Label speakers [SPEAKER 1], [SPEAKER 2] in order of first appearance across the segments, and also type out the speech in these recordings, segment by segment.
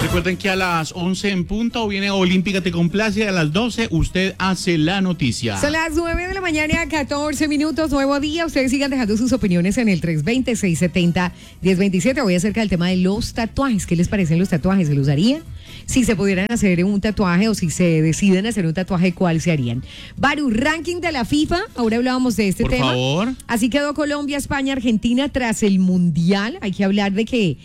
[SPEAKER 1] Recuerden que a las 11 en punto viene Olímpica Te Complace, y a las 12 usted hace la noticia.
[SPEAKER 2] Son las 9 de la mañana, 14 minutos, nuevo día. Ustedes sigan dejando sus opiniones en el 320-670-1027. Voy acerca del tema de los tatuajes. ¿Qué les parecen los tatuajes? ¿Se los harían? Si se pudieran hacer un tatuaje o si se deciden hacer un tatuaje, ¿cuál se harían? Baru, ranking de la FIFA. Ahora hablábamos de este tema.
[SPEAKER 1] Por favor.
[SPEAKER 2] Así quedó Colombia, España, Argentina tras el Mundial. Hay que hablar de que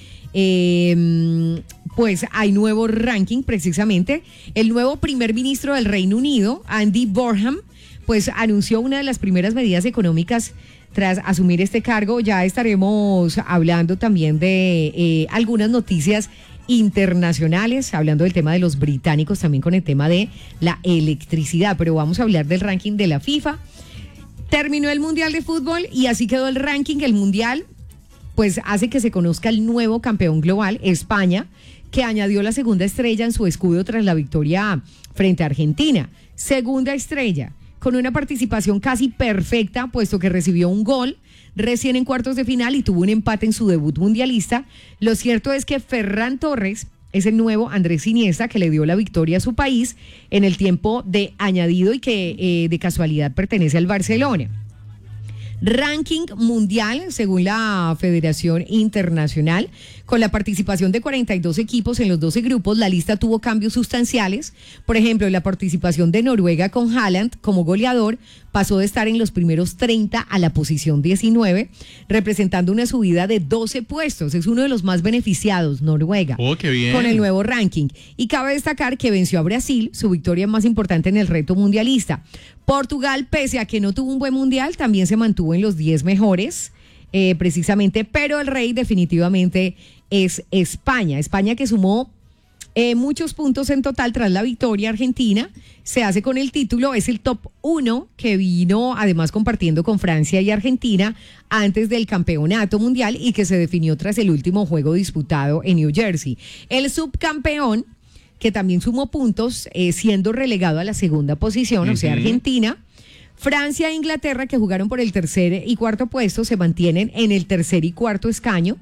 [SPEAKER 2] pues hay nuevo ranking precisamente. El nuevo primer ministro del Reino Unido, Andy Burnham, pues anunció una de las primeras medidas económicas tras asumir este cargo. Ya estaremos hablando también de algunas noticias internacionales, hablando del tema de los británicos, también con el tema de la electricidad, pero vamos a hablar del ranking de la FIFA. Terminó el Mundial de Fútbol y así quedó el ranking. El Mundial pues hace que se conozca el nuevo campeón global, España, que añadió la segunda estrella en su escudo tras la victoria frente a Argentina. Segunda estrella, con una participación casi perfecta, puesto que recibió un gol recién en cuartos de final y tuvo un empate en su debut mundialista. Lo cierto es que Ferran Torres es el nuevo Andrés Iniesta, que le dio la victoria a su país en el tiempo de añadido y que de casualidad pertenece al Barcelona. Ranking mundial, según la Federación Internacional, con la participación de 42 equipos en los 12 grupos, la lista tuvo cambios sustanciales. Por ejemplo, la participación de Noruega con Haaland como goleador pasó de estar en los primeros 30 a la posición 19, representando una subida de 12 puestos. Es uno de los más beneficiados, Noruega,
[SPEAKER 1] qué bien,
[SPEAKER 2] con el nuevo ranking. Y cabe destacar que venció a Brasil, su victoria más importante en el reto mundialista. Portugal, pese a que no tuvo un buen mundial, también se mantuvo en los 10 mejores, precisamente, pero el rey definitivamente es España. España, que sumó muchos puntos en total tras la victoria argentina, se hace con el título, es el top 1 que vino además compartiendo con Francia y Argentina antes del campeonato mundial y que se definió tras el último juego disputado en New Jersey. El subcampeón, que también sumó puntos, siendo relegado a la segunda posición, o sea, Argentina. Francia e Inglaterra, que jugaron por el tercer y cuarto puesto, se mantienen en el tercer y cuarto escaño.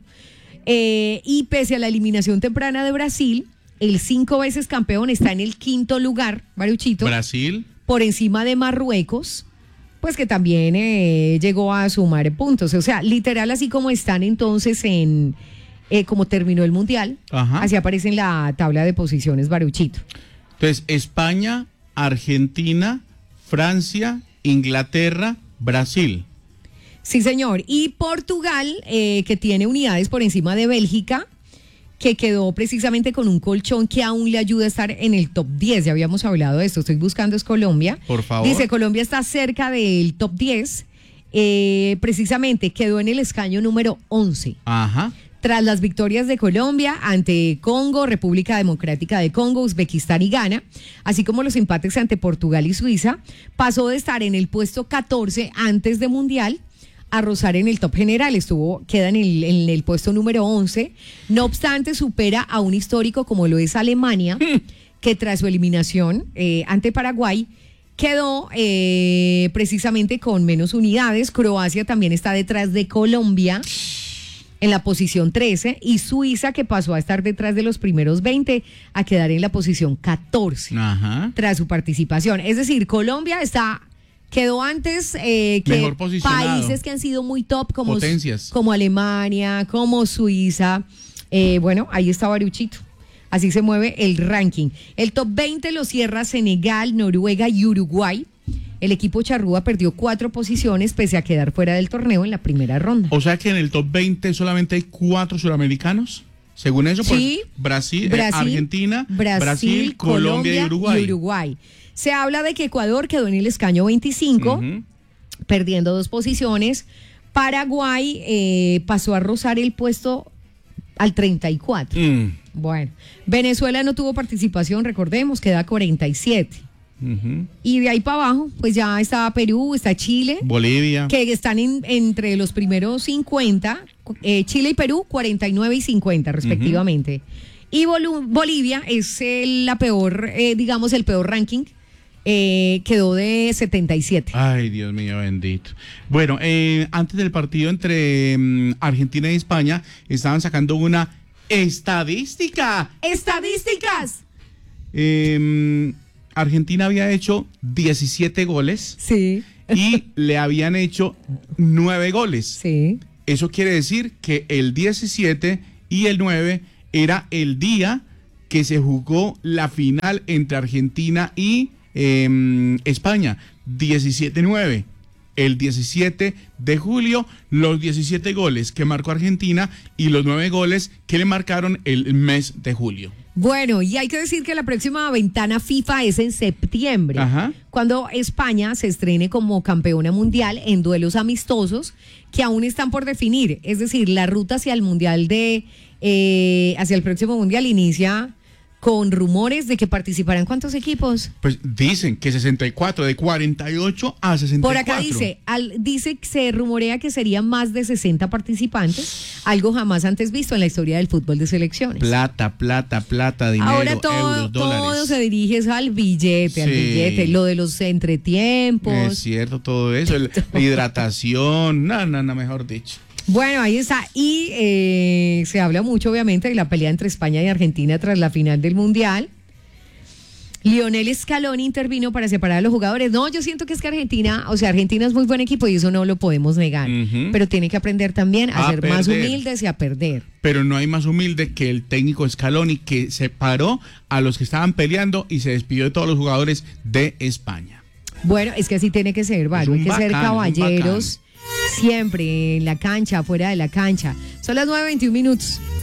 [SPEAKER 2] Y pese a la eliminación temprana de Brasil, el 5 veces campeón está en el quinto lugar, Maruchito.
[SPEAKER 1] Brasil.
[SPEAKER 2] Por encima de Marruecos, pues que también llegó a sumar puntos. O sea, literal, así como están entonces en... como terminó el Mundial, así aparece en la tabla de posiciones, Baruchito.
[SPEAKER 1] Entonces, España, Argentina, Francia, Inglaterra, Brasil.
[SPEAKER 2] Sí, señor. Y Portugal, que tiene unidades por encima de Bélgica, que quedó precisamente con un colchón que aún le ayuda a estar en el top 10. Ya habíamos hablado de esto. Estoy buscando, es Colombia.
[SPEAKER 1] Por favor.
[SPEAKER 2] Dice, Colombia está cerca del top 10. Precisamente quedó en el escaño número 11.
[SPEAKER 1] Ajá.
[SPEAKER 2] Tras las victorias de Colombia ante Congo, República Democrática de Congo, Uzbekistán y Ghana, así como los empates ante Portugal y Suiza, pasó de estar en el puesto 14 antes de Mundial a rozar en el top general. Queda en el puesto número 11. No obstante, supera a un histórico como lo es Alemania, que tras su eliminación ante Paraguay quedó precisamente con menos unidades. Croacia también está detrás de Colombia en la posición 13, y Suiza, que pasó a estar detrás de los primeros 20 a quedar en la posición 14 tras su participación. Es decir, Colombia quedó antes que países que han sido muy top como potencias, como Alemania, como Suiza. Bueno, ahí está Baruchito. Así se mueve el ranking. El top 20 lo cierra Senegal, Noruega y Uruguay. El equipo charrúa perdió 4 posiciones pese a quedar fuera del torneo en la primera ronda.
[SPEAKER 1] O sea que en el top 20 solamente hay 4 suramericanos. Según eso,
[SPEAKER 2] sí,
[SPEAKER 1] pues, Brasil, Argentina, Brasil, Colombia y Uruguay.
[SPEAKER 2] Se habla de que Ecuador quedó en el escaño 25, perdiendo 2 posiciones. Paraguay pasó a rozar el puesto al 34. Bueno, Venezuela no tuvo participación, recordemos, queda 47. Y de ahí para abajo, pues ya está Perú, está Chile,
[SPEAKER 1] Bolivia,
[SPEAKER 2] que están entre los primeros 50, Chile y Perú 49 y 50 respectivamente. Y Bolivia es la peor, digamos, el peor ranking, quedó de 77.
[SPEAKER 1] Ay, Dios mío, bendito. Bueno, antes del partido entre Argentina y España, estaban sacando una estadística.
[SPEAKER 2] Estadísticas.
[SPEAKER 1] Argentina había hecho 17 goles
[SPEAKER 2] Sí.
[SPEAKER 1] y le habían hecho 9 goles.
[SPEAKER 2] Sí.
[SPEAKER 1] Eso quiere decir que el 17 y el 9 era el día que se jugó la final entre Argentina y España. 17-9. El 17 de julio, los 17 goles que marcó Argentina y los 9 goles que le marcaron el mes de julio.
[SPEAKER 2] Bueno, y hay que decir que la próxima ventana FIFA es en septiembre,
[SPEAKER 1] Ajá.
[SPEAKER 2] cuando España se estrene como campeona mundial en duelos amistosos que aún están por definir. Es decir, la ruta hacia el mundial hacia el próximo mundial inicia con rumores de que participarán ¿cuántos equipos?
[SPEAKER 1] Pues dicen que 64, de 48 a 64.
[SPEAKER 2] Por acá dice, se rumorea que serían más de 60 participantes, algo jamás antes visto en la historia del fútbol de selecciones.
[SPEAKER 1] Plata, dinero,
[SPEAKER 2] Ahora todo,
[SPEAKER 1] euros, dólares.
[SPEAKER 2] todo se dirige al billete, lo de los entretiempos.
[SPEAKER 1] Es cierto, todo eso, la hidratación, no, mejor dicho.
[SPEAKER 2] Bueno, ahí está. Y se habla mucho, obviamente, de la pelea entre España y Argentina tras la final del Mundial. Lionel Scaloni intervino para separar a los jugadores. No, yo siento que es que Argentina es muy buen equipo y eso no lo podemos negar. Pero tiene que aprender también a ser más humildes y a perder.
[SPEAKER 1] Pero no hay más humilde que el técnico Scaloni, que separó a los que estaban peleando y se despidió de todos los jugadores de España.
[SPEAKER 2] Bueno, es que así tiene que ser, Valo. Hay que ser caballeros siempre, en la cancha, fuera de la cancha. Son las 9:21.